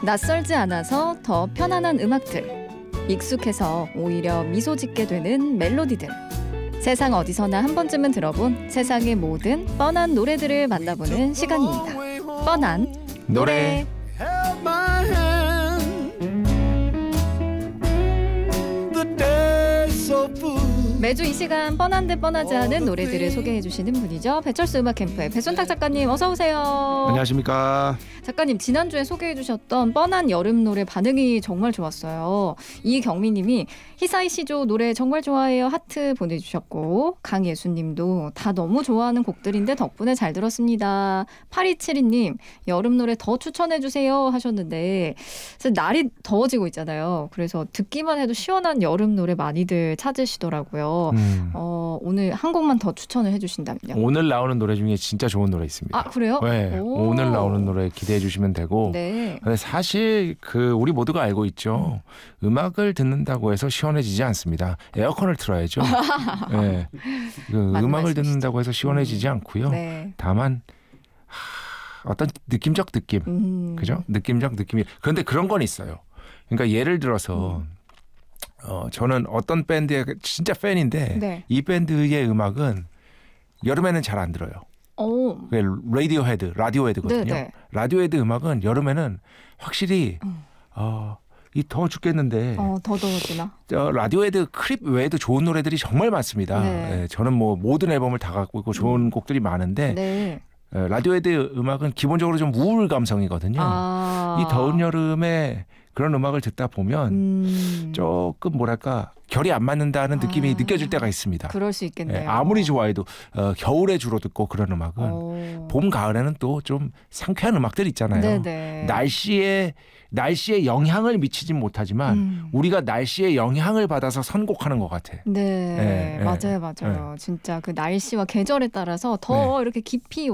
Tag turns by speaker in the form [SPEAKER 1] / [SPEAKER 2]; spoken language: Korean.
[SPEAKER 1] 낯설지 않아서 더 편안한 음악들, 익숙해서 오히려 미소 짓게 되는 멜로디들, 세상 어디서나 한 번쯤은 들어본 세상의 모든 뻔한 노래들을 만나보는 시간입니다. 뻔한 노래. 매주 이 시간 뻔한 데 뻔하지 않은 노래들을 소개해 주시는 분이죠. 배철수 음악캠프의 배순탁 작가님, 어서 오세요.
[SPEAKER 2] 안녕하십니까.
[SPEAKER 1] 작가님, 지난주에 소개해 주셨던 뻔한 여름 노래 반응이 정말 좋았어요. 이경미님이 히사이 시조 노래 정말 좋아해요 하트 보내주셨고, 강예수님도 다 너무 좋아하는 곡들인데 덕분에 잘 들었습니다. 8272님 여름 노래 더 추천해 주세요 하셨는데, 날이 더워지고 있잖아요. 그래서 듣기만 해도 시원한 여름 노래 많이들 찾으시더라고요. 오늘 한 곡만 더 추천을 해주신다면요?
[SPEAKER 2] 오늘 나오는 노래 중에 진짜 좋은 노래 있습니다.
[SPEAKER 1] 아, 그래요?
[SPEAKER 2] 네, 오늘 나오는 노래 기대해 주시면 되고.
[SPEAKER 1] 네.
[SPEAKER 2] 근데 사실 우리 모두가 알고 있죠. 음악을 듣는다고 해서 시원해지지 않습니다. 에어컨을 틀어야죠. 네. 음악을 듣는다고 해서 시원해지지 않고요.
[SPEAKER 1] 네.
[SPEAKER 2] 다만 어떤 느낌적 느낌, 그죠? 느낌적 느낌이. 그런데 그런 건 있어요. 그러니까 예를 들어서 저는 어떤 밴드의 진짜 팬인데,
[SPEAKER 1] 네.
[SPEAKER 2] 이 밴드의 음악은 여름에는 잘 안 들어요. 라디오헤드거든요.
[SPEAKER 1] 네네.
[SPEAKER 2] 라디오헤드 음악은 여름에는 확실히 이 더워 죽겠는데.
[SPEAKER 1] 더 더워지나?
[SPEAKER 2] 라디오헤드 크립 외에도 좋은 노래들이 정말 많습니다.
[SPEAKER 1] 네.
[SPEAKER 2] 네, 저는 모든 앨범을 다 갖고 있고 좋은 곡들이 많은데,
[SPEAKER 1] 네.
[SPEAKER 2] 라디오헤드 음악은 기본적으로 좀 우울 감성이거든요. 이 더운 여름에 그런 음악을 듣다 보면 조금 뭐랄까 결이 안 맞는다는 느낌이 느껴질 때가 있습니다.
[SPEAKER 1] 그럴 수 있겠네요.
[SPEAKER 2] 네, 아무리 좋아해도 겨울에 주로 듣고 그런 음악은 봄, 가을에는 또 좀 상쾌한 음악들 있잖아요.
[SPEAKER 1] 네네.
[SPEAKER 2] 날씨에 영향을 미치진 못하지만 우리가 날씨에 영향을 받아서 선곡하는 것 같아.
[SPEAKER 1] 네,
[SPEAKER 2] 네,
[SPEAKER 1] 맞아요.
[SPEAKER 2] 네.
[SPEAKER 1] 진짜 그 날씨와 계절에 따라서 더 이렇게 깊이